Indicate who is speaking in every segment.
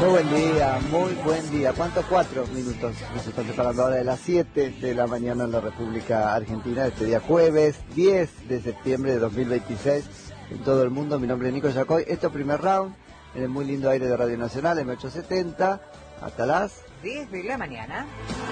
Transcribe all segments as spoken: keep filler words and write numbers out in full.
Speaker 1: Muy buen día, muy buen día. ¿Cuántos? Cuatro minutos. Nos están separando ahora de las siete de la mañana en la República Argentina, este día jueves diez de septiembre de dos mil veintiséis. En todo el mundo, mi nombre es Nico Yacoy. Esto es Primer Round, en el muy lindo aire de Radio Nacional, M ochocientos setenta, hasta las
Speaker 2: diez de la mañana.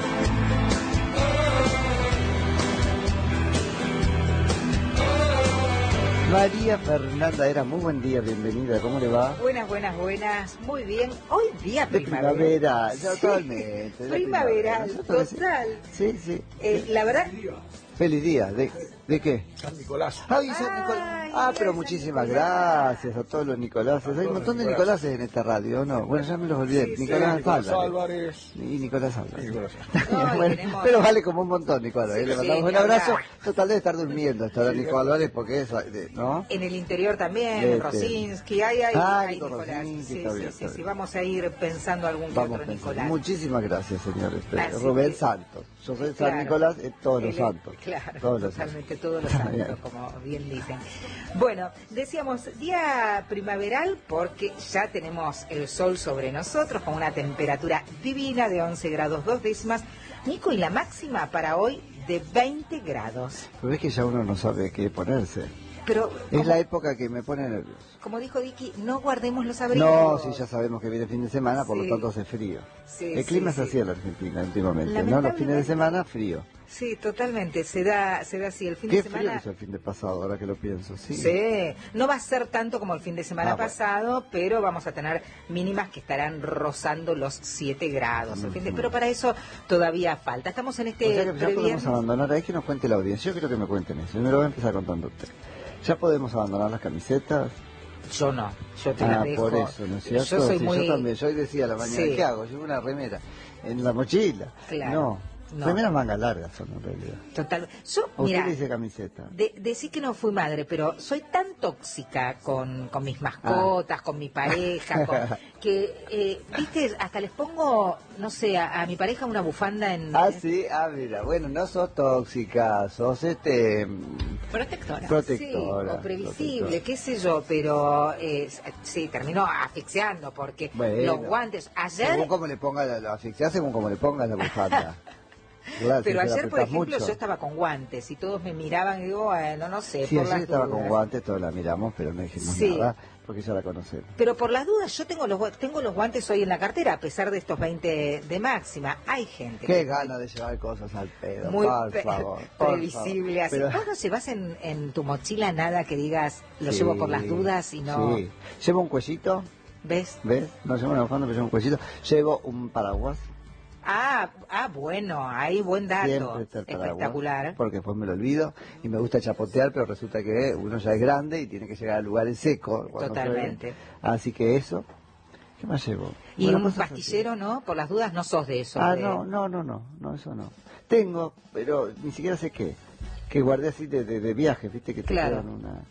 Speaker 1: María Fernanda Era, muy buen día, bienvenida, ¿cómo le va?
Speaker 2: Buenas, buenas, buenas, muy bien. Hoy día
Speaker 1: De
Speaker 2: primavera.
Speaker 1: primavera, sí. Totalmente. De
Speaker 2: Primavera,
Speaker 1: primavera.
Speaker 2: total.
Speaker 1: Sí, sí.
Speaker 2: Eh, la verdad...
Speaker 1: Feliz día. ¿De, de qué?
Speaker 3: San Nicolás.
Speaker 1: Ay, San Nicolás. Ah, pero muchísimas gracias a todos los Nicoláses. Hay un montón de Nicoláses en esta radio, ¿no? Bueno, ya me los olvidé.
Speaker 2: Sí, sí.
Speaker 1: Nicolás
Speaker 3: Nicolás
Speaker 1: Álvarez.
Speaker 3: Álvarez.
Speaker 1: Y Nicolás Álvarez.
Speaker 3: Nicolás.
Speaker 2: No,
Speaker 1: Bueno,
Speaker 2: tenemos-
Speaker 1: pero vale como un montón, Nicolás.
Speaker 2: Sí,
Speaker 1: Le
Speaker 2: sí,
Speaker 1: mandamos un
Speaker 2: ni
Speaker 1: abrazo.
Speaker 2: hablar.
Speaker 1: Total debe estar durmiendo hasta ahora Nicolás Álvarez porque es, de- ¿no?
Speaker 2: En el interior también,
Speaker 1: Este.
Speaker 2: Rosinski, hay, hay,
Speaker 1: Ah,
Speaker 2: hay
Speaker 1: Nico
Speaker 2: Nicolás.
Speaker 1: Rosinski,
Speaker 2: Sí,
Speaker 1: está
Speaker 2: sí,
Speaker 1: bien,
Speaker 2: sí,
Speaker 1: está
Speaker 2: sí,
Speaker 1: bien.
Speaker 2: vamos a ir pensando algún que
Speaker 1: Vamos
Speaker 2: otro
Speaker 1: pensando.
Speaker 2: Nicolás.
Speaker 1: Muchísimas gracias, señor. Este,
Speaker 2: Así
Speaker 1: Rubén
Speaker 2: que-
Speaker 1: Santos. Yo soy
Speaker 2: Claro.
Speaker 1: San Nicolás, eh, todos los
Speaker 2: Él es-
Speaker 1: santos.
Speaker 2: Claro,
Speaker 1: Todos los
Speaker 2: totalmente
Speaker 1: santos.
Speaker 2: todos los
Speaker 1: Está bien.
Speaker 2: santos, como bien dicen. Bueno, decíamos día primaveral porque ya tenemos el sol sobre nosotros con una temperatura divina de once grados dos décimas. Nico, y la máxima para hoy de veinte grados.
Speaker 1: Pero es que ya uno no sabe qué ponerse.
Speaker 2: Pero,
Speaker 1: Es
Speaker 2: como,
Speaker 1: la época que me pone nervioso.
Speaker 2: como dijo Dicky, no guardemos los abrigos.
Speaker 1: No, si ya sabemos que viene fin de semana, por
Speaker 2: Sí.
Speaker 1: lo tanto hace frío.
Speaker 2: Sí,
Speaker 1: El clima
Speaker 2: sí,
Speaker 1: es
Speaker 2: sí.
Speaker 1: así en la Argentina últimamente, ¿no? Los
Speaker 2: Lamentablemente.
Speaker 1: fines de semana, frío.
Speaker 2: Sí, totalmente, se da, se da así. El fin
Speaker 1: Qué
Speaker 2: de
Speaker 1: frío
Speaker 2: semana...
Speaker 1: que hizo el fin de pasado, ahora que lo pienso, sí.
Speaker 2: Sí, no va a ser tanto como el fin de semana
Speaker 1: Ah, bueno.
Speaker 2: pasado, pero vamos a tener mínimas que estarán rozando los siete grados. El fin de-
Speaker 1: Ujú.
Speaker 2: Pero para eso todavía falta. Estamos en este
Speaker 1: O sea que ya podemos
Speaker 2: previernes.
Speaker 1: abandonar, ahí que nos cuente la audiencia. Yo quiero que me cuenten eso, y me lo voy a empezar contando usted. Ya podemos abandonar las camisetas.
Speaker 2: Yo no, yo te
Speaker 1: Ah,
Speaker 2: la dejo.
Speaker 1: por eso, ¿no es cierto?
Speaker 2: Yo soy
Speaker 1: Sí,
Speaker 2: muy...
Speaker 1: yo también, yo hoy decía a la mañana,
Speaker 2: Sí.
Speaker 1: ¿qué hago? Llevo una remera en la mochila.
Speaker 2: Claro,
Speaker 1: No,
Speaker 2: no.
Speaker 1: remeras mangas largas son en realidad.
Speaker 2: Total. Yo,
Speaker 1: ¿O
Speaker 2: mira,
Speaker 1: usted le dice camiseta?
Speaker 2: de, decir que no fui madre, pero soy tan tóxica con, con mis mascotas, con mi pareja, con, que, eh, viste, hasta les pongo, no sé, a, a mi pareja una bufanda en...
Speaker 1: Ah, sí, ah, mira, bueno, no sos tóxica, sos este...
Speaker 4: Protectora.
Speaker 1: Protectora.
Speaker 2: Sí, o previsible,
Speaker 1: protectora.
Speaker 2: qué sé yo, pero eh, sí, terminó asfixiando porque
Speaker 1: Bueno,
Speaker 2: los guantes, ayer,
Speaker 1: Según como le ponga la, la asfixia, según como le ponga la bufanda. Claro,
Speaker 2: pero
Speaker 1: si se la
Speaker 2: ayer, por
Speaker 1: apretás
Speaker 2: ejemplo,
Speaker 1: mucho.
Speaker 2: yo estaba con guantes y todos me miraban y digo, bueno, no sé,
Speaker 1: Sí,
Speaker 2: por
Speaker 1: ayer
Speaker 2: las
Speaker 1: estaba
Speaker 2: dudas.
Speaker 1: con guantes, todos la miramos, pero no dijimos
Speaker 2: Sí.
Speaker 1: nada, porque ya la conocemos.
Speaker 2: Pero por las dudas, yo tengo los, gua- tengo los guantes hoy en la cartera, a pesar de estos veinte de máxima. Hay gente
Speaker 1: Qué
Speaker 2: que-
Speaker 1: gana de llevar cosas al pedo,
Speaker 2: muy
Speaker 1: por
Speaker 2: pe-
Speaker 1: favor. por
Speaker 2: previsible. Así.
Speaker 1: favor.
Speaker 2: ¿Vos no llevas en, en tu mochila nada que digas, lo
Speaker 1: Sí,
Speaker 2: llevo por las dudas y no...
Speaker 1: Sí. Llevo un cuellito,
Speaker 2: ¿Ves?
Speaker 1: ¿ves? No llevo una bufanda, pero llevo un cuellito. Llevo un paraguas.
Speaker 2: Ah, ah, bueno, ahí buen dato.
Speaker 1: Siempre está el paraguas,
Speaker 2: Espectacular.
Speaker 1: porque después me lo olvido y me gusta chapotear, pero resulta que uno ya es grande y tiene que llegar a lugares secos. cuando
Speaker 2: Totalmente.
Speaker 1: llueve. Así que eso. ¿Qué más llevo?
Speaker 2: Y
Speaker 1: Bueno,
Speaker 2: un
Speaker 1: cosas así.
Speaker 2: pastillero, ¿no? Por las dudas no sos de eso.
Speaker 1: Ah,
Speaker 2: de-
Speaker 1: no, no, no, no, no, eso no. Tengo, pero ni siquiera sé qué. Que guardé así de, de, de viaje, viste, que te
Speaker 2: Claro.
Speaker 1: quedan una...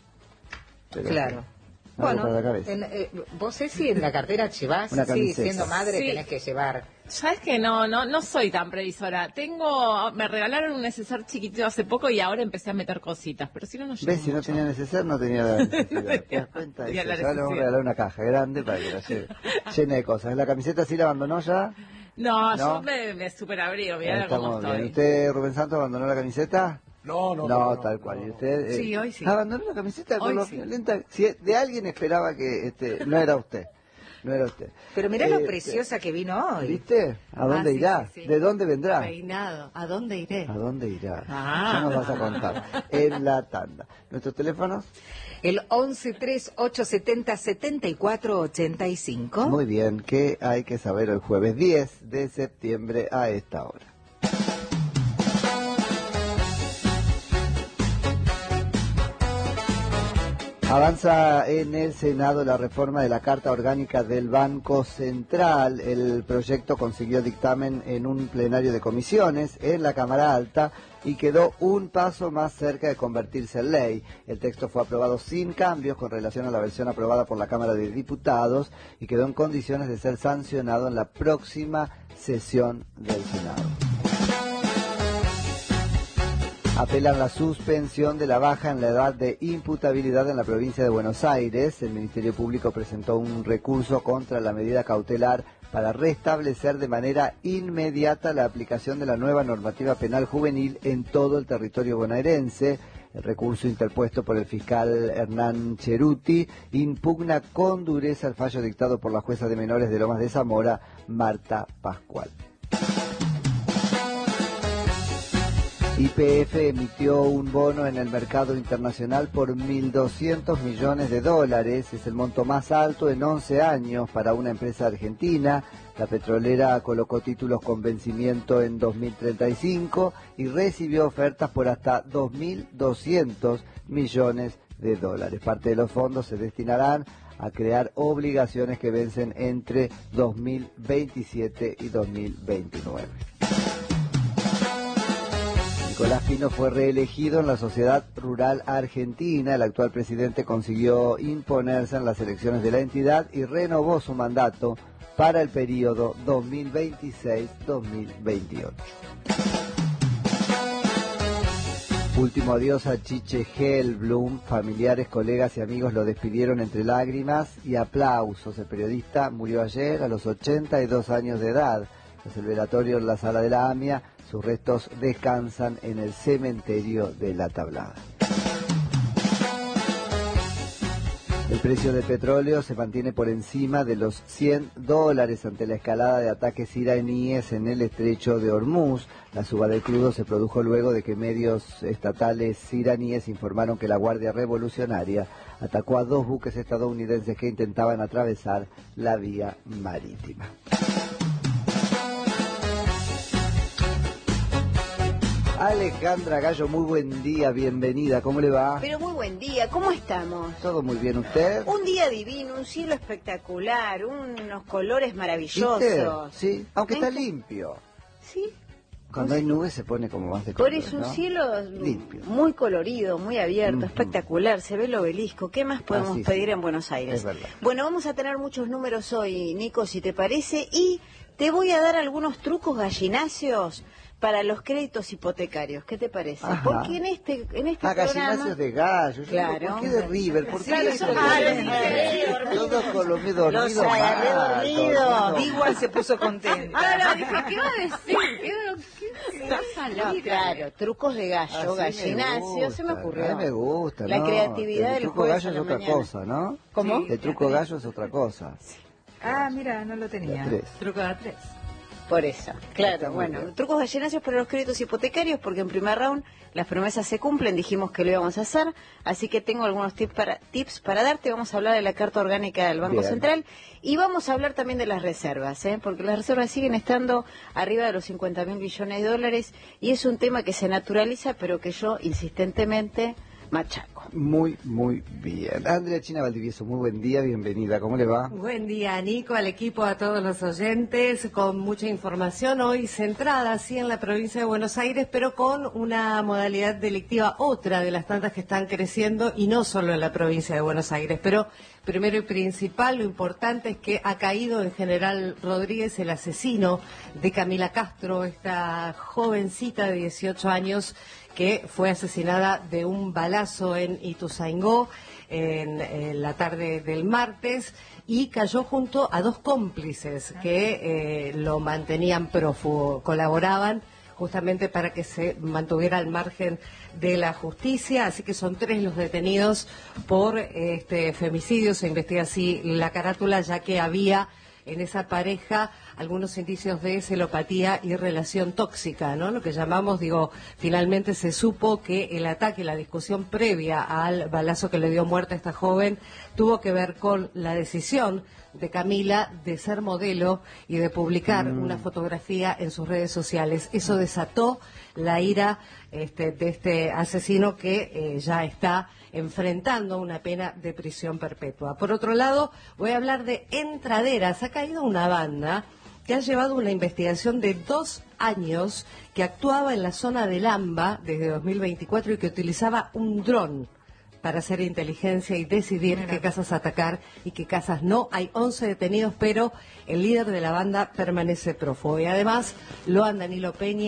Speaker 1: pero-
Speaker 2: Claro.
Speaker 1: algo
Speaker 2: Bueno,
Speaker 1: para la cabeza.
Speaker 2: en, eh, vos sé si en la cartera llevás,
Speaker 1: Una
Speaker 2: sí,
Speaker 1: camiseta.
Speaker 2: siendo madre
Speaker 4: Sí.
Speaker 2: tenés que llevar.
Speaker 4: Sabes que no, no, no soy tan previsora. Tengo, me regalaron un neceser chiquitito hace poco y ahora empecé a meter cositas, pero si no no llevo
Speaker 1: ¿Ves? Si no
Speaker 4: mucho.
Speaker 1: tenía necesidad, no tenía la necesidad. ¿Te das cuenta?
Speaker 4: tenía
Speaker 1: Eso,
Speaker 4: la
Speaker 1: ya le vamos a
Speaker 4: necesidad.
Speaker 1: regalar una caja grande para que la lleve llena de cosas. ¿La camiseta sí la abandonó ya?
Speaker 4: No,
Speaker 1: ¿No?
Speaker 4: yo me, me super abrigo,
Speaker 1: Ahí
Speaker 4: mirá cómo
Speaker 1: estamos bien.
Speaker 4: estoy.
Speaker 1: ¿Usted, Rubén Santos, abandonó la camiseta?
Speaker 3: No, no,
Speaker 1: No,
Speaker 3: no,
Speaker 1: tal
Speaker 3: no,
Speaker 1: cual.
Speaker 3: no,
Speaker 1: ¿Y
Speaker 3: no.
Speaker 1: usted? eh,
Speaker 4: Sí, hoy sí.
Speaker 1: ¿Abandonó la camiseta con
Speaker 4: Hoy
Speaker 1: lo
Speaker 4: sí.
Speaker 1: violenta? Si de alguien esperaba que este, no era usted. No era usted.
Speaker 2: Pero mirá lo
Speaker 1: Eh,
Speaker 2: preciosa que vino hoy.
Speaker 1: ¿Viste? ¿A dónde
Speaker 4: Ah, sí,
Speaker 1: irá?
Speaker 4: sí, sí.
Speaker 1: ¿De dónde vendrá?
Speaker 4: Peinado. ¿A dónde iré?
Speaker 1: ¿A dónde irá?
Speaker 4: Ah.
Speaker 1: Ya nos vas a contar. En la tanda. ¿Nuestros teléfonos?
Speaker 2: El once tres ocho setenta setenta y cuatro ochenta y cinco.
Speaker 1: Muy bien. ¿Qué hay que saber el jueves diez de septiembre a esta hora? Avanza en el Senado la reforma de la Carta Orgánica del Banco Central. El proyecto consiguió dictamen en un plenario de comisiones en la Cámara Alta y quedó un paso más cerca de convertirse en ley. El texto fue aprobado sin cambios con relación a la versión aprobada por la Cámara de Diputados y quedó en condiciones de ser sancionado en la próxima sesión del Senado. Apelan la suspensión de la baja en la edad de imputabilidad en la provincia de Buenos Aires. El Ministerio Público presentó un recurso contra la medida cautelar para restablecer de manera inmediata la aplicación de la nueva normativa penal juvenil en todo el territorio bonaerense. El recurso interpuesto por el fiscal Hernán Cheruti impugna con dureza el fallo dictado por la jueza de menores de Lomas de Zamora, Marta Pascual. Y P F emitió un bono en el mercado internacional por mil doscientos millones de dólares. Es el monto más alto en once años para una empresa argentina. La petrolera colocó títulos con vencimiento en dos mil treinta y cinco y recibió ofertas por hasta dos mil doscientos millones de dólares. Parte de los fondos se destinarán a crear obligaciones que vencen entre dos mil veintisiete y dos mil veintinueve. Nicolás Pino fue reelegido en la Sociedad Rural Argentina. El actual presidente consiguió imponerse en las elecciones de la entidad y renovó su mandato para el periodo dos mil veintiséis a dos mil veintiocho. Último adiós a Chiche Hellblum. Familiares, colegas y amigos lo despidieron entre lágrimas y aplausos. El periodista murió ayer a los ochenta y dos años de edad. Tras el velatorio en la sala de la AMIA, sus restos descansan en el cementerio de La Tablada. El precio del petróleo se mantiene por encima de los cien dólares ante la escalada de ataques iraníes en el estrecho de Hormuz. La suba del crudo se produjo luego de que medios estatales iraníes informaron que la Guardia Revolucionaria atacó a dos buques estadounidenses que intentaban atravesar la vía marítima. Alejandra Gallo, muy buen día, bienvenida, ¿cómo le va?
Speaker 3: Pero muy buen día, ¿cómo estamos?
Speaker 1: Todo muy bien, ¿usted?
Speaker 3: Un día divino, un cielo espectacular, unos colores maravillosos.
Speaker 1: ¿Viste? Sí, aunque
Speaker 3: ¿Me
Speaker 1: está
Speaker 3: ent-
Speaker 1: limpio.
Speaker 3: Sí.
Speaker 1: Cuando hay nubes se pone como más de
Speaker 3: Por
Speaker 1: color,
Speaker 3: eso un
Speaker 1: ¿no?
Speaker 3: cielo
Speaker 1: Limpio.
Speaker 3: muy colorido, muy abierto,
Speaker 1: Ujú.
Speaker 3: espectacular, se ve el obelisco. ¿Qué más podemos
Speaker 1: Así sí.
Speaker 3: pedir en Buenos Aires?
Speaker 1: Es verdad.
Speaker 3: Bueno, vamos a tener muchos números hoy, Nico, si te parece, y te voy a dar algunos trucos gallináceos para los créditos hipotecarios. ¿Qué te parece?
Speaker 1: Ajá.
Speaker 3: Porque en este en este
Speaker 1: Ah,
Speaker 3: programa
Speaker 1: gallinacios de gallo. Yo
Speaker 3: Claro.
Speaker 1: digo, ¿por qué de River? ¿Por qué
Speaker 3: Claro,
Speaker 1: de
Speaker 3: son
Speaker 1: River?
Speaker 3: malos,
Speaker 1: Todos con los dormidos.
Speaker 3: Los agarré dormidos.
Speaker 2: Igual se puso contenta.
Speaker 4: Ahora dije, ¿qué va a decir? ¿Qué, qué, qué pasa,
Speaker 3: No,
Speaker 4: Lira?
Speaker 3: claro, trucos de gallo,
Speaker 1: Así me
Speaker 3: gallinacio, se me
Speaker 1: gusta,
Speaker 3: ocurrió.
Speaker 1: A mí me gusta,
Speaker 3: La
Speaker 1: ¿no?
Speaker 3: creatividad
Speaker 1: El
Speaker 3: del
Speaker 1: truco
Speaker 3: jueves
Speaker 1: gallo
Speaker 3: a
Speaker 1: es
Speaker 3: la
Speaker 1: otra
Speaker 3: mañana.
Speaker 1: cosa, ¿no?
Speaker 2: ¿Cómo?
Speaker 1: El truco gallo es otra cosa.
Speaker 2: Ah, mira, no lo
Speaker 1: De
Speaker 2: tenía.
Speaker 1: tres.
Speaker 4: Truco de tres.
Speaker 3: Por eso,
Speaker 1: Está
Speaker 3: claro,
Speaker 1: muy
Speaker 3: bueno,
Speaker 1: bien.
Speaker 3: trucos gallináceos para los créditos hipotecarios, porque en primer round las promesas se cumplen, dijimos que lo íbamos a hacer, así que tengo algunos tips para, tips para darte. Vamos a hablar de la Carta Orgánica del Banco
Speaker 1: Bien.
Speaker 3: Central y vamos a hablar también de las reservas, ¿eh? Porque las reservas siguen estando arriba de los cincuenta mil billones de dólares y es un tema que se naturaliza, pero que yo insistentemente machaco.
Speaker 1: Muy, muy bien. Andrea China Valdivieso, muy buen día, bienvenida. ¿Cómo le va?
Speaker 5: Buen día, Nico, al equipo, a todos los oyentes, con mucha información hoy centrada, sí, en la provincia de Buenos Aires, pero con una modalidad delictiva, otra de las tantas que están creciendo, y no solo en la provincia de Buenos Aires. Pero primero y principal, lo importante es que ha caído en General Rodríguez, el asesino de Camila Castro, esta jovencita de dieciocho años, que fue asesinada de un balazo en Ituzaingó en, en la tarde del martes y cayó junto a dos cómplices que eh, lo mantenían prófugo, colaboraban justamente para que se mantuviera al margen de la justicia, así que son tres los detenidos por este femicidio. Se investiga así la carátula, ya que había en esa pareja algunos indicios de celopatía y relación tóxica, ¿no? Lo que llamamos, digo, finalmente se supo que el ataque, la discusión previa al balazo que le dio muerte a esta joven, tuvo que ver con la decisión de Camila de ser modelo y de publicar mm. una fotografía en sus redes sociales. Eso desató la ira este, de este asesino que eh, ya está enfrentando una pena de prisión perpetua. Por otro lado, voy a hablar de entraderas. Ha caído una banda que ha llevado una investigación de dos años que actuaba en la zona del AMBA desde dos mil veinticuatro y que utilizaba un dron para hacer inteligencia y decidir Mira. qué casas atacar y qué casas no. Hay once detenidos, pero el líder de la banda permanece prófugo. Y además lo han Danilo Peña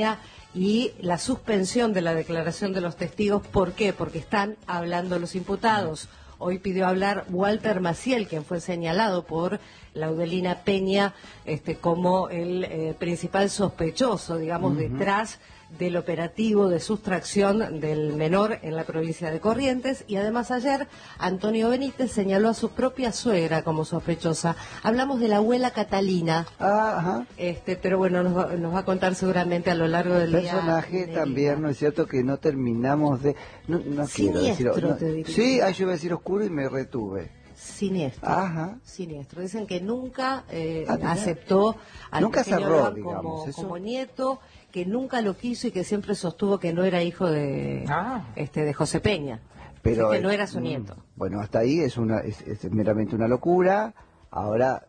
Speaker 5: y la suspensión de la declaración de los testigos. ¿Por qué? Porque están hablando los imputados. Hoy pidió hablar Walter Maciel, quien fue señalado por Laudelina Peña este, como el eh, principal sospechoso, digamos, uh-huh. detrás del operativo de sustracción del menor en la provincia de Corrientes. Y además ayer Antonio Benítez señaló a su propia suegra como sospechosa. Hablamos de la abuela Catalina,
Speaker 1: ah, ajá.
Speaker 5: este, pero bueno, nos va, nos va a contar seguramente a lo largo del día.
Speaker 1: Personaje también, ¿no es cierto? Que no terminamos de... No, no quiero decir... No, sí, ay, yo iba a decir oscuro y me retuve.
Speaker 5: Siniestro.
Speaker 1: Ajá.
Speaker 5: Siniestro. Dicen que nunca eh,
Speaker 1: ah,
Speaker 5: aceptó al
Speaker 1: nunca
Speaker 5: pequeño
Speaker 1: cerró,
Speaker 5: León
Speaker 1: digamos,
Speaker 5: como,
Speaker 1: eso.
Speaker 5: como nieto, que nunca lo quiso y que siempre sostuvo que no era hijo de
Speaker 2: ah.
Speaker 5: este de José Peña.
Speaker 1: Pero
Speaker 5: que
Speaker 1: es,
Speaker 5: no era su nieto.
Speaker 1: Bueno, hasta ahí es una es, es meramente una locura. Ahora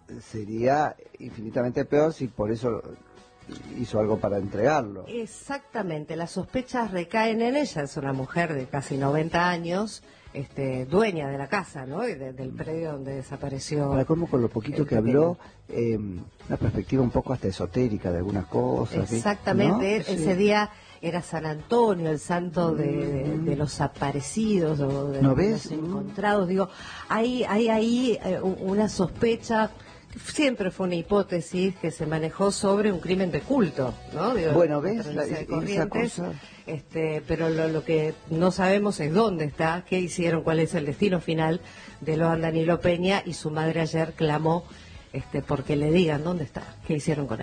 Speaker 1: sería infinitamente peor si por eso hizo algo para entregarlo.
Speaker 5: Exactamente, las sospechas recaen en ella. Es una mujer de casi noventa años, este, dueña de la casa, ¿no? Y de, del predio donde desapareció.
Speaker 1: Para cómo con lo poquito que habló, eh, una perspectiva un poco hasta esotérica de algunas cosas.
Speaker 5: Exactamente,
Speaker 1: ¿no?
Speaker 5: ese
Speaker 1: sí.
Speaker 5: día era San Antonio, el santo de, de, de los aparecidos o de,
Speaker 1: ¿No
Speaker 5: de
Speaker 1: ves?
Speaker 5: los encontrados. Digo, hay hay ahí eh, una sospecha. Siempre fue una hipótesis que se manejó sobre un crimen de culto, ¿no? Digo,
Speaker 1: bueno, ¿ves?
Speaker 5: La,
Speaker 1: esa cosa...
Speaker 5: Este, pero lo, lo que no sabemos es dónde está, qué hicieron, cuál es el destino final de Loan Danilo Peña, y su madre ayer clamó este, porque le digan dónde está, qué hicieron con él.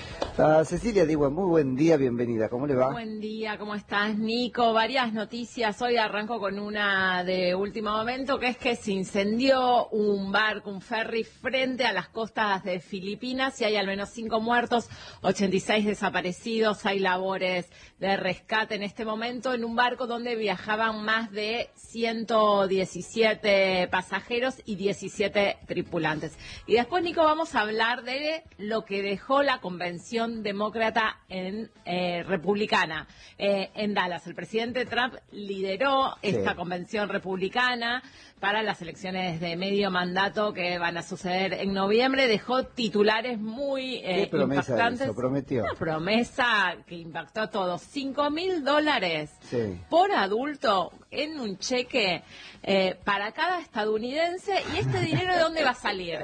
Speaker 1: Uh, Cecilia Diwa, muy buen día, bienvenida, ¿cómo le va?
Speaker 4: Buen día, ¿cómo estás, Nico? Varias noticias, hoy arranco con una de último momento, que es que se incendió un barco, un ferry, frente a las costas de Filipinas, y hay al menos cinco muertos, ochenta y seis desaparecidos, hay labores de rescate en este momento, en un barco donde viajaban más de ciento diecisiete pasajeros y diecisiete tripulantes. Y después, Nico, vamos a hablar de lo que dejó la convención demócrata en eh, republicana eh, en Dallas. El presidente Trump lideró sí. esta convención republicana para las elecciones de medio mandato que van a suceder en noviembre. Dejó titulares muy eh,
Speaker 1: ¿Qué promesa
Speaker 4: impactantes.
Speaker 1: Eso, prometió?
Speaker 4: Una promesa que impactó a todos. Cinco mil dólares
Speaker 1: sí.
Speaker 4: por adulto en un cheque eh, para cada estadounidense. ¿Y este dinero de dónde va a salir?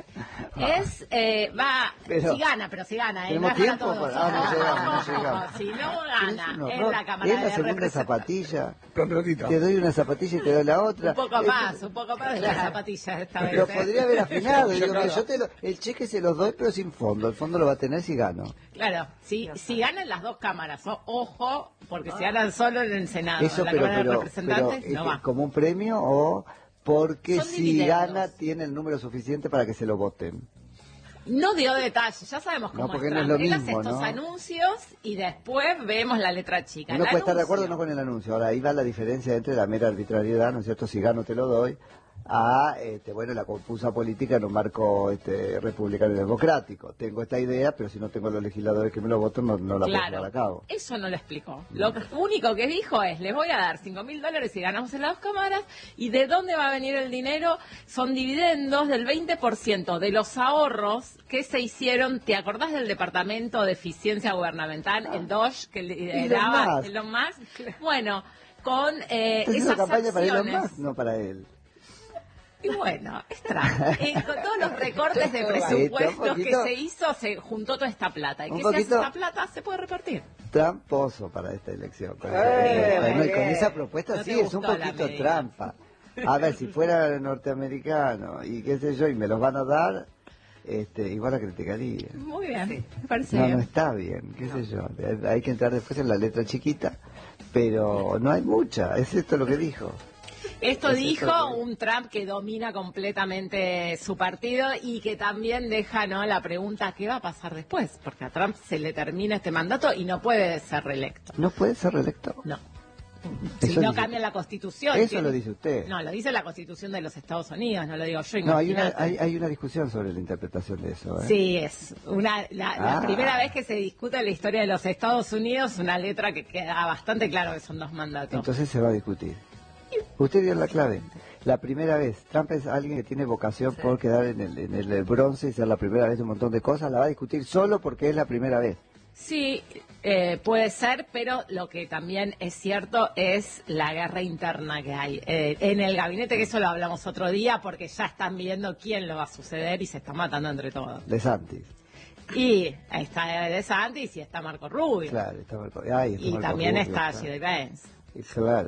Speaker 4: Es, eh, va,
Speaker 1: pero,
Speaker 4: si gana, pero si gana, ¿eh?
Speaker 1: No es para
Speaker 4: todos.
Speaker 1: Ah, no, llegamos, no llegamos.
Speaker 4: Si no gana,
Speaker 1: es
Speaker 4: en la Cámara
Speaker 1: es la
Speaker 4: de
Speaker 1: segunda
Speaker 4: Representantes.
Speaker 1: zapatilla. Te doy una zapatilla y te doy la otra.
Speaker 4: Un poco
Speaker 1: es,
Speaker 4: más, un poco más de las zapatillas esta vez.
Speaker 1: Lo podría haber afinado. Digo, yo te lo, el cheque se los doy, pero sin fondo. El fondo lo va a tener si gano.
Speaker 4: Claro, si, si ganan las dos cámaras, o, ojo, porque si ganan solo en el Senado,
Speaker 1: Eso,
Speaker 4: en la
Speaker 1: pero,
Speaker 4: Cámara
Speaker 1: pero,
Speaker 4: de Representantes,
Speaker 1: pero,
Speaker 4: no va.
Speaker 1: ¿como un premio o porque
Speaker 4: Son
Speaker 1: si
Speaker 4: dividendos.
Speaker 1: gana tiene el número suficiente para que se lo voten?
Speaker 4: No dio detalles, ya sabemos cómo
Speaker 1: No, porque
Speaker 4: es
Speaker 1: no es
Speaker 4: Trump.
Speaker 1: lo
Speaker 4: Él hace
Speaker 1: mismo,
Speaker 4: estos
Speaker 1: ¿no?
Speaker 4: anuncios y después vemos la letra chica.
Speaker 1: Uno
Speaker 4: El
Speaker 1: puede estar de acuerdo o
Speaker 4: anuncio.
Speaker 1: no con el anuncio. Ahora, ahí va la diferencia entre la mera arbitrariedad, ¿no es cierto? Si gano te lo doy, a este, bueno, la confusa política en un marco este, republicano y democrático. Tengo esta idea, pero si no tengo los legisladores que me lo voten, no, no la
Speaker 4: Claro,
Speaker 1: puedo llevar a cabo.
Speaker 4: eso no lo explicó. Lo único que dijo es, les voy a dar cinco mil dólares si ganamos en las dos cámaras, y de dónde va a venir el dinero son dividendos del veinte por ciento de los ahorros que se hicieron. ¿Te acordás del Departamento de Eficiencia Gubernamental, el D O S H, que lideraba Elon Musk? Bueno, con eh, esas
Speaker 1: campaña para Elon
Speaker 4: acciones...
Speaker 1: Musk, no para él.
Speaker 4: Y bueno, es Trump. Eh, con todos los recortes de presupuestos
Speaker 1: poquito,
Speaker 4: que se hizo, se juntó toda esta plata. Y que si hace esta plata, se puede repartir.
Speaker 1: Tramposo para esta elección. Con,
Speaker 2: eh,
Speaker 1: esa,
Speaker 2: eh,
Speaker 1: con esa propuesta
Speaker 4: no
Speaker 1: sí, es un poquito trampa. A ver, si fuera norteamericano y qué sé yo, y me los van a dar, este, igual la criticaría.
Speaker 4: Muy bien, sí, me parece
Speaker 1: no,
Speaker 4: bien.
Speaker 1: No está bien, qué no. sé yo. Hay que entrar después en la letra chiquita, pero no hay mucha. Es esto lo que dijo.
Speaker 4: Esto
Speaker 1: es
Speaker 4: dijo
Speaker 1: esto que...
Speaker 4: un Trump que domina completamente su partido y que también deja, ¿no?, la pregunta, ¿qué va a pasar después? Porque a Trump se le termina este mandato y no puede ser reelecto.
Speaker 1: ¿No puede ser reelecto?
Speaker 4: No.
Speaker 1: Eso
Speaker 4: Si no
Speaker 1: dice...
Speaker 4: cambia la Constitución.
Speaker 1: Eso
Speaker 4: que...
Speaker 1: lo dice usted.
Speaker 4: No, lo dice la Constitución de los Estados Unidos, no lo digo yo.
Speaker 1: No, hay una, hay, hay una discusión sobre la interpretación de eso. ¿eh?
Speaker 4: Sí, es una la,
Speaker 1: ah.
Speaker 4: la primera vez que se discute la historia de los Estados Unidos, una letra que queda bastante claro que son dos mandatos.
Speaker 1: Entonces se va a discutir. Usted dio la clave. La primera vez. Trump es alguien que tiene vocación sí. por quedar en el, en el bronce y ser la primera vez de un montón de cosas. La va a discutir solo porque es la primera vez.
Speaker 4: Sí, eh, puede ser, pero lo que también es cierto es la guerra interna que hay eh, en el gabinete, que eso lo hablamos otro día, porque ya están viendo quién lo va a suceder y se están matando entre todos.
Speaker 1: De Santis.
Speaker 4: Y está De Santis y está Marco Rubio.
Speaker 1: Claro, está Marco, ay, está
Speaker 4: y
Speaker 1: Marco
Speaker 4: también
Speaker 1: Rubio,
Speaker 4: está
Speaker 1: claro.
Speaker 4: Gil Benz.
Speaker 1: Claro.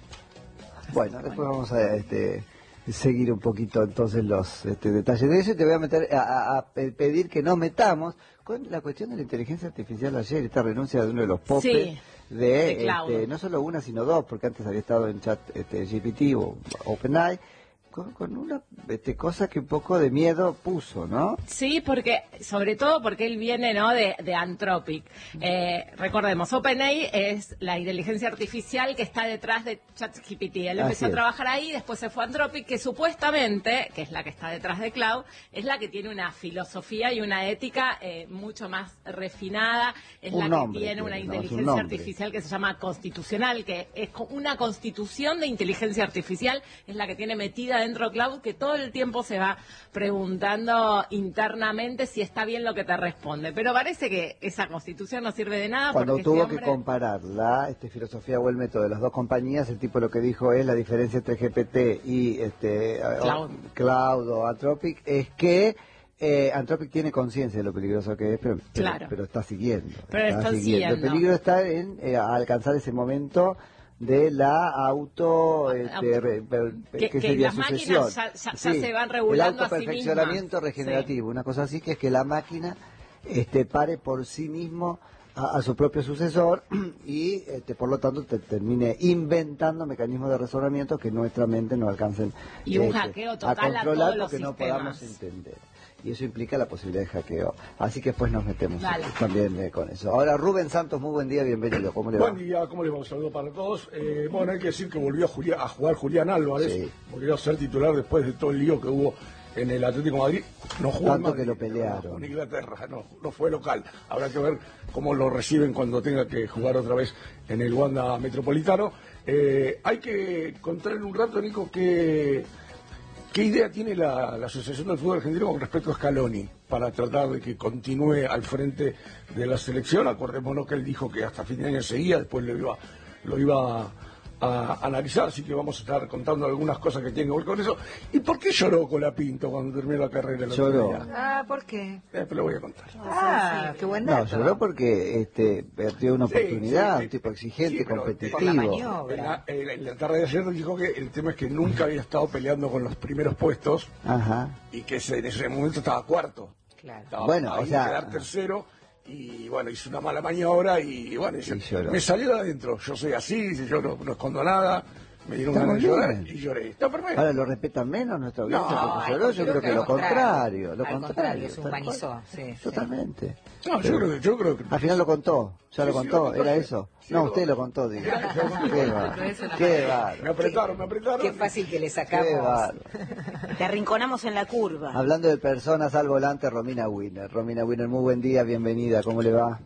Speaker 1: Bueno, después vamos a este, seguir un poquito entonces los este, detalles de eso y te voy a meter a, a- a pe- pedir que nos metamos con la cuestión de la inteligencia artificial ayer, esta renuncia de uno de los popes
Speaker 4: Sí,
Speaker 1: de,
Speaker 4: de Claude.
Speaker 1: este, no solo una sino dos, porque antes había estado en chat este, G P T o OpenAI, con, con una este, cosa que un poco de miedo puso, ¿no?
Speaker 4: Sí, porque sobre todo porque él viene, ¿no?, de, de Anthropic. Eh, recordemos, OpenAI es la inteligencia artificial que está detrás de ChatGPT. Él
Speaker 1: Así
Speaker 4: empezó a
Speaker 1: es.
Speaker 4: trabajar ahí, después se fue a Anthropic, que supuestamente, que es la que está detrás de Cloud, es la que tiene una filosofía y una ética eh, mucho más refinada, es
Speaker 1: Un
Speaker 4: la
Speaker 1: nombre
Speaker 4: que tiene
Speaker 1: tiene,
Speaker 4: una
Speaker 1: ¿no? Es un
Speaker 4: inteligencia
Speaker 1: nombre.
Speaker 4: artificial que se llama constitucional, que es co- una constitución de inteligencia artificial, es la que tiene metida dentro Cloud, que todo el tiempo se va preguntando internamente si está bien lo que te responde. Pero parece que esa constitución no sirve de nada.
Speaker 1: Cuando
Speaker 4: porque
Speaker 1: tuvo
Speaker 4: este
Speaker 1: que
Speaker 4: hombre...
Speaker 1: comparar la este, filosofía o el método de las dos compañías, el tipo lo que dijo es la diferencia entre G P T y este,
Speaker 4: Cloud.
Speaker 1: o, Cloud o Anthropic es que eh, Anthropic tiene conciencia de lo peligroso que es, pero, pero,
Speaker 4: Claro.
Speaker 1: pero está siguiendo.
Speaker 4: Pero está siguiendo.
Speaker 1: El peligro está en eh, alcanzar ese momento de la auto, este, re- re-
Speaker 4: Que-
Speaker 1: ¿qué
Speaker 4: que
Speaker 1: sería
Speaker 4: las
Speaker 1: sucesión?
Speaker 4: máquinas ya- ya- ya se van regulando
Speaker 1: el
Speaker 4: a sí
Speaker 1: autoperfeccionamiento
Speaker 4: mismas.
Speaker 1: regenerativo, una cosa así, que es que la máquina este, pare por sí mismo a, a su propio sucesor y este, por lo tanto te, termine inventando mecanismos de razonamiento que nuestra mente no alcancen
Speaker 4: Y un
Speaker 1: este,
Speaker 4: hackeo
Speaker 1: a
Speaker 4: total a
Speaker 1: controlar
Speaker 4: todos los
Speaker 1: porque no
Speaker 4: sistemas.
Speaker 1: podamos entender. Y eso implica la posibilidad de hackeo. Así que después nos metemos
Speaker 4: Dale.
Speaker 1: también eh, con eso. Ahora, Rubén Santos, muy buen día, bienvenido. ¿Cómo le va?
Speaker 6: Buen día, ¿cómo les va? Un saludo para todos. Eh, bueno, hay que decir que volvió a, Julia- a jugar Julián Álvarez,
Speaker 1: Sí.
Speaker 6: volvió a ser titular después de todo el lío que hubo en el Atlético de Madrid. No jugó en
Speaker 1: Tanto
Speaker 6: Madrid,
Speaker 1: que lo pelearon.
Speaker 6: no, en Inglaterra, no, no fue local. Habrá que ver cómo lo reciben cuando tenga que jugar otra vez en el Wanda Metropolitano. Eh, hay que contar en un rato, Nico, que... ¿Qué idea tiene la, la Asociación del Fútbol Argentino con respecto a Scaloni para tratar de que continúe al frente de la selección? Acordémonos que él dijo que hasta fin de año seguía, después lo iba, lo iba a, a analizar, así que vamos a estar contando algunas cosas que tienen que ver con eso. ¿Y por qué lloró Colapinto cuando terminó la carrera el otro
Speaker 1: Lloró.
Speaker 6: día?
Speaker 2: Ah, ¿por qué?
Speaker 6: Eh, pero lo voy a contar.
Speaker 2: Ah, qué buen
Speaker 1: No,
Speaker 2: dato.
Speaker 1: lloró porque este, perdió una
Speaker 6: Sí,
Speaker 1: oportunidad,
Speaker 6: sí,
Speaker 1: un tipo exigente,
Speaker 6: sí, pero
Speaker 1: competitivo.
Speaker 2: por la maniobra.
Speaker 6: En la, en la- en la tarde de ayer dijo que el tema es que nunca había estado peleando con los primeros puestos
Speaker 1: Ajá.
Speaker 6: y que se- en ese momento estaba cuarto.
Speaker 2: Claro.
Speaker 6: Estaba
Speaker 1: Bueno,
Speaker 6: ahí
Speaker 1: o sea-
Speaker 6: quedar tercero y bueno, hizo una mala maniobra y bueno, dice,
Speaker 1: Y lloró.
Speaker 6: me salió de adentro, yo soy así, dice, yo no, no escondo nada, me dieron
Speaker 1: Está
Speaker 6: ganas de
Speaker 1: muy
Speaker 6: llorar
Speaker 1: bien.
Speaker 6: y lloré. Está perfecto.
Speaker 1: Ahora lo respetan menos nuestra audiencia
Speaker 6: No,
Speaker 1: porque
Speaker 2: al
Speaker 1: lloró, yo creo
Speaker 2: contrario,
Speaker 1: que lo
Speaker 2: al
Speaker 1: contrario, lo
Speaker 2: al
Speaker 1: contrario.
Speaker 2: contrario, se
Speaker 1: tal
Speaker 2: humanizó,
Speaker 1: cual.
Speaker 2: sí, sí.
Speaker 1: Totalmente.
Speaker 6: No, yo creo que, yo creo que
Speaker 1: Al final lo contó, ya
Speaker 6: Sí,
Speaker 1: lo
Speaker 6: sí,
Speaker 1: contó,
Speaker 6: lo contó,
Speaker 1: ¿era
Speaker 6: sí.
Speaker 1: eso?
Speaker 6: Sí,
Speaker 1: No,
Speaker 6: lo
Speaker 1: usted lo
Speaker 6: contó.
Speaker 1: contó, digo.
Speaker 6: Yo lo conté.
Speaker 1: Qué bárbaro,
Speaker 2: Eso no
Speaker 1: qué
Speaker 2: fue.
Speaker 6: me
Speaker 1: bárbaro,
Speaker 6: apretaron, me apretaron.
Speaker 2: Qué fácil que le sacamos.
Speaker 1: qué bárbaro.
Speaker 3: Te arrinconamos en la curva.
Speaker 1: Hablando de personas al volante, Romina Winner. Romina Winner, muy buen día, bienvenida, ¿cómo le va?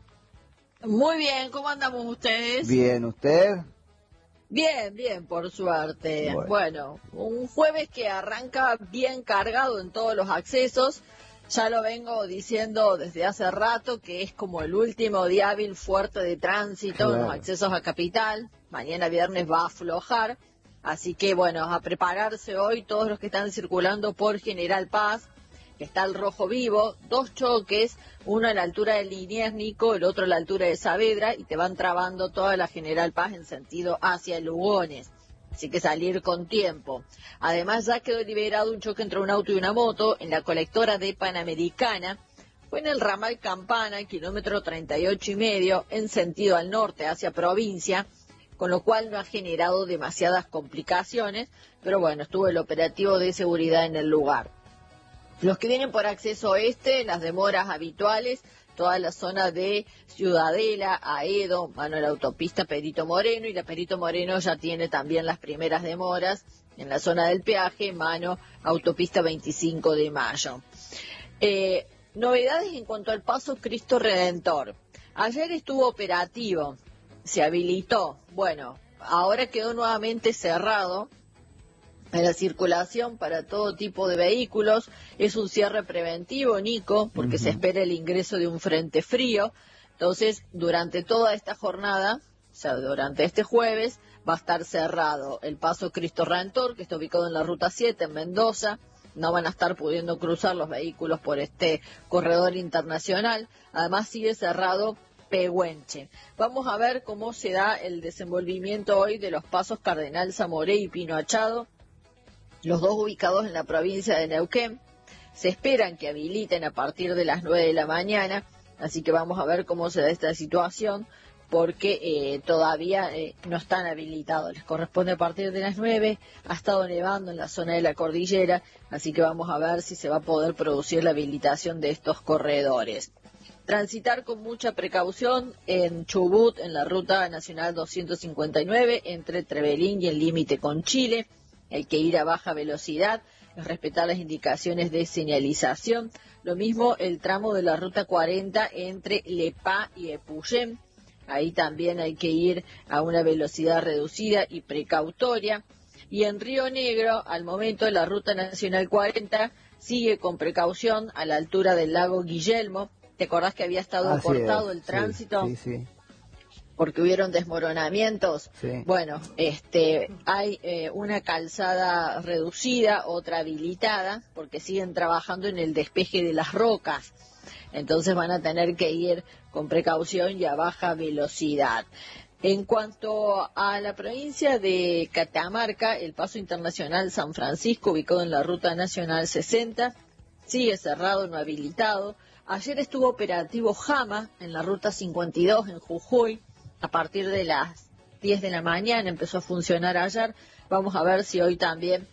Speaker 7: Muy bien, ¿cómo andamos ustedes?
Speaker 1: Bien, ¿usted?
Speaker 7: Bien, bien, por suerte.
Speaker 1: Bueno.
Speaker 7: Bueno. un jueves que arranca bien cargado en todos los accesos. Ya lo vengo diciendo desde hace rato que es como el último día hábil fuerte de tránsito en
Speaker 1: Claro.
Speaker 7: los accesos a Capital. Mañana viernes va a aflojar. Así que bueno, a prepararse hoy todos los que están circulando por General Paz, que está el rojo vivo, dos choques, uno a la altura de Liniers, Nico, el otro a la altura de Saavedra, y te van trabando toda la General Paz en sentido hacia Lugones. Así que salir con tiempo. Además, ya quedó liberado un choque entre un auto y una moto en la colectora de Panamericana. Fue en el ramal Campana, kilómetro treinta y ocho y medio, en sentido al norte, hacia provincia, con lo cual no ha generado demasiadas complicaciones, pero bueno, estuvo el operativo de seguridad en el lugar. Los que vienen por acceso oeste, las demoras habituales, toda la zona de Ciudadela, Aedo, mano a la autopista Perito Moreno, y la Perito Moreno ya tiene también las primeras demoras en la zona del peaje, mano autopista veinticinco de mayo. Eh, novedades en cuanto al paso Cristo Redentor. Ayer estuvo operativo, se habilitó, bueno, ahora quedó nuevamente cerrado en la circulación para todo tipo de vehículos. Es un cierre preventivo, Nico, porque
Speaker 1: Ujú.
Speaker 7: se espera el ingreso de un frente frío. Entonces, durante toda esta jornada, o sea, durante este jueves, va a estar cerrado el paso Cristo Redentor, que está ubicado en la ruta siete en Mendoza. No van a estar pudiendo cruzar los vehículos por este corredor internacional. Además, sigue cerrado Pehuenche. Vamos a ver cómo se da el desenvolvimiento hoy de los pasos Cardenal Zamoré y Pino Achado, los dos ubicados en la provincia de Neuquén. Se esperan que habiliten a partir de las nueve de la mañana, así que vamos a ver cómo se da esta situación, porque eh, todavía eh, no están habilitados. Les corresponde a partir de las nueve, ha estado nevando en la zona de la cordillera, así que vamos a ver si se va a poder producir la habilitación de estos corredores. Transitar con mucha precaución en Chubut, en la ruta nacional doscientos cincuenta y nueve, entre Trevelín y el límite con Chile. Hay que ir a baja velocidad, respetar las indicaciones de señalización. Lo mismo el tramo de la ruta cuarenta entre Lepá y Epuyén. Ahí también hay que ir a una velocidad reducida y precautoria. Y en Río Negro, al momento, la ruta nacional cuarenta sigue con precaución a la altura del lago Guillermo. ¿Te acordás que había estado
Speaker 1: Así
Speaker 7: cortado
Speaker 1: es,
Speaker 7: el tránsito?
Speaker 1: Sí, sí, sí.
Speaker 7: Porque hubieron desmoronamientos.
Speaker 1: Sí.
Speaker 7: Bueno, este, hay eh, una calzada reducida, otra habilitada, porque siguen trabajando en el despeje de las rocas. Entonces van a tener que ir con precaución y a baja velocidad. En cuanto a la provincia de Catamarca, el paso internacional San Francisco, ubicado en la ruta nacional sesenta, sigue cerrado, no habilitado. Ayer estuvo operativo Jama en la ruta cincuenta y dos en Jujuy. A partir de las diez de la mañana empezó a funcionar ayer. Vamos a ver si hoy también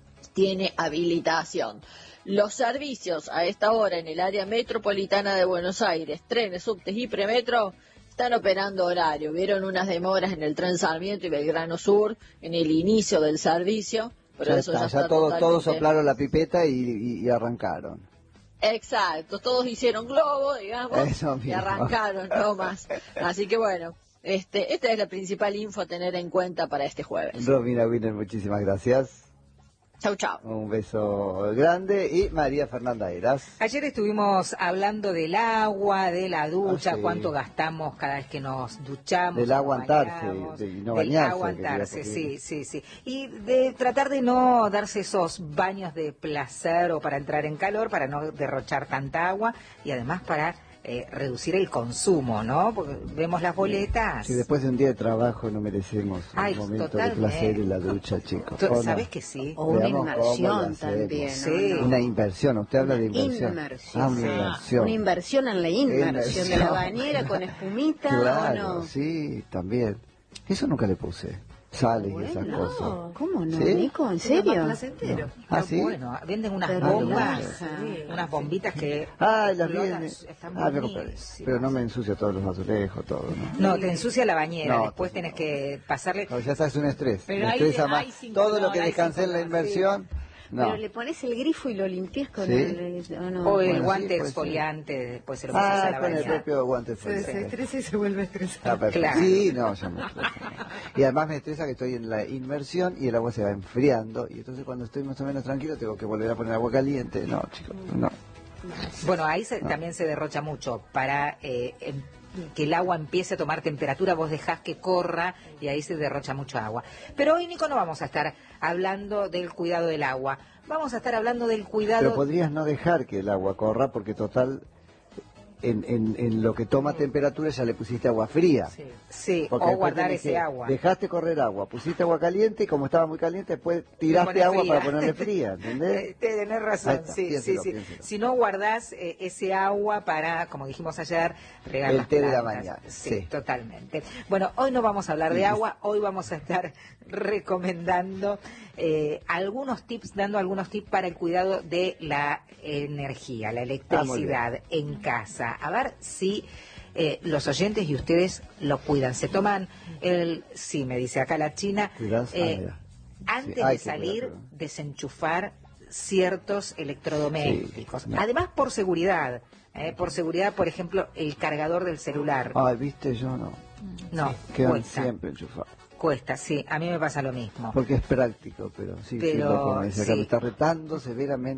Speaker 7: tiene habilitación. Los servicios a esta hora en el área metropolitana de Buenos Aires, trenes, subtes y premetro, están operando horario. Vieron unas demoras en el tren Sarmiento y Belgrano Sur en el inicio del servicio, pero
Speaker 1: Ya
Speaker 7: eso
Speaker 1: está,
Speaker 7: ya está
Speaker 1: ya todos,
Speaker 7: totalmente...
Speaker 1: todos soplaron la pipeta y, y- y arrancaron.
Speaker 7: Exacto, todos hicieron globo, digamos,
Speaker 1: Eso
Speaker 7: y
Speaker 1: mismo.
Speaker 7: arrancaron, no más. Así que bueno, este, esta es la principal info a tener en cuenta para este jueves.
Speaker 1: Romina Wiener, muchísimas gracias.
Speaker 7: Chau, chau.
Speaker 1: Un beso grande. Y María Fernanda Eras.
Speaker 2: Ayer estuvimos hablando del agua, de la ducha,
Speaker 1: Ah, sí.
Speaker 2: cuánto gastamos cada vez que nos duchamos.
Speaker 1: Del
Speaker 2: nos
Speaker 1: aguantarse,
Speaker 2: bañamos,
Speaker 1: de- y no
Speaker 2: del
Speaker 1: bañarse,
Speaker 2: aguantarse,
Speaker 1: quería
Speaker 2: sí,
Speaker 1: decir.
Speaker 2: sí, sí. Y de tratar de no darse esos baños de placer o para entrar en calor, para no derrochar tanta agua y además para eh, reducir el consumo, ¿no? Porque vemos las boletas.
Speaker 1: Si después de un día de trabajo no merecemos
Speaker 2: Ay,
Speaker 1: un momento
Speaker 2: totalmente.
Speaker 1: de placer en la ducha, chicos.
Speaker 2: Tú-
Speaker 1: ¿O no?
Speaker 2: ¿Sabes que sí?
Speaker 3: O una
Speaker 1: Veamos cómo lo
Speaker 3: inmersión
Speaker 1: hacemos.
Speaker 3: también.
Speaker 2: Sí.
Speaker 3: ¿no?
Speaker 1: Una inversión, usted habla de inversión.
Speaker 3: Inmersión.
Speaker 1: Ah, una
Speaker 3: sí.
Speaker 1: inversión.
Speaker 3: Una inversión en la inmersión
Speaker 1: Inversión.
Speaker 3: de la bañera con espumita
Speaker 1: Claro,
Speaker 3: o no.
Speaker 1: sí, también. Eso nunca le puse. Sales y esas
Speaker 3: Bueno,
Speaker 1: cosas.
Speaker 3: ¿cómo no,
Speaker 1: ¿Sí?
Speaker 3: Nico? ¿En
Speaker 5: Más
Speaker 3: serio?
Speaker 5: placentero.
Speaker 1: Ah,
Speaker 2: Está
Speaker 1: ¿sí?
Speaker 2: bueno, venden unas
Speaker 3: Pero
Speaker 2: bombas,
Speaker 3: relaja.
Speaker 2: unas bombitas que...
Speaker 1: Ah, las
Speaker 2: explotan,
Speaker 1: vi.
Speaker 2: están
Speaker 1: Ah, me compré.
Speaker 2: buenísimas.
Speaker 1: Pero no me ensucia todos los azulejos, todo, ¿no?
Speaker 2: No, te ensucia la bañera,
Speaker 1: No,
Speaker 2: después tenés que pasarle...
Speaker 1: No, ya sabes, un estrés.
Speaker 4: Pero
Speaker 1: me
Speaker 4: hay-
Speaker 1: estresa
Speaker 4: hay
Speaker 1: más.
Speaker 4: sin
Speaker 1: Todo
Speaker 4: color,
Speaker 1: lo que
Speaker 4: hay
Speaker 1: descansé
Speaker 4: sin
Speaker 1: en la
Speaker 4: color,
Speaker 1: inversión, no.
Speaker 3: Pero le pones el grifo y lo limpias con
Speaker 1: ¿Sí?
Speaker 3: el... ¿o no?
Speaker 2: O el
Speaker 1: Bueno,
Speaker 2: guante
Speaker 1: sí, puede
Speaker 2: exfoliante, después se lo pasas a
Speaker 1: Ah,
Speaker 2: la
Speaker 1: con el
Speaker 2: bañera.
Speaker 1: propio guante
Speaker 5: Se,
Speaker 1: fuerte.
Speaker 5: se estresa y se vuelve a estresar.
Speaker 1: Ah, perfecto.
Speaker 2: Claro.
Speaker 1: Sí, no, ya me estresa. Y además me estresa que estoy en la inmersión y el agua se va enfriando. Y entonces cuando estoy más o menos tranquilo tengo que volver a poner agua caliente. No, chicos, no.
Speaker 2: Bueno, ahí se- también se derrocha mucho. Para eh, em- que el agua empiece a tomar temperatura, vos dejás que corra y ahí se derrocha mucho agua. Pero hoy, Nico, no vamos a estar hablando del cuidado del agua. Vamos a estar hablando del cuidado...
Speaker 1: Pero podrías no dejar que el agua corra porque total, en, en, en lo que toma temperatura ya le pusiste agua fría.
Speaker 2: Sí,
Speaker 1: Porque
Speaker 2: o
Speaker 1: después
Speaker 2: guardar
Speaker 1: tenés
Speaker 2: ese
Speaker 1: que-
Speaker 2: agua.
Speaker 1: Dejaste correr agua, pusiste agua caliente y como estaba muy caliente, después tiraste
Speaker 2: Poner
Speaker 1: agua
Speaker 2: fría.
Speaker 1: para ponerle fría, ¿entendés?
Speaker 2: Eh, Tenés
Speaker 1: Ahí
Speaker 2: razón,
Speaker 1: está,
Speaker 2: sí, sí,
Speaker 1: piénselo,
Speaker 2: sí.
Speaker 1: piénselo.
Speaker 2: Si no guardás eh, ese agua para, como dijimos ayer, regar
Speaker 1: El
Speaker 2: las
Speaker 1: té de la
Speaker 2: plantas.
Speaker 1: mañana,
Speaker 2: Sí,
Speaker 1: sí.
Speaker 2: totalmente. Bueno, hoy no vamos a hablar de agua, hoy vamos a estar recomendando eh, algunos tips, dando algunos tips para el cuidado de la energía, la electricidad en casa. A ver si eh, los oyentes y ustedes lo cuidan. Se toman el, sí, me dice acá la China,
Speaker 1: ¿Cuidás? Ah,
Speaker 2: eh,
Speaker 1: mira.
Speaker 2: antes
Speaker 1: Sí, hay
Speaker 2: de
Speaker 1: que
Speaker 2: salir,
Speaker 1: cuidarlo.
Speaker 2: desenchufar ciertos electrodomésticos.
Speaker 1: Sí, no.
Speaker 2: Además, por seguridad. ¿eh? Por seguridad, por ejemplo, el cargador del celular.
Speaker 1: Ay, viste, yo no.
Speaker 2: No,
Speaker 1: Quedan
Speaker 2: cuesta.
Speaker 1: siempre enchufados.
Speaker 2: Cuesta, sí. A mí me pasa lo mismo.
Speaker 1: Porque es práctico, pero sí, sí,
Speaker 2: Pero,
Speaker 1: lo como dice acá,
Speaker 2: sí.
Speaker 1: me está retando severamente.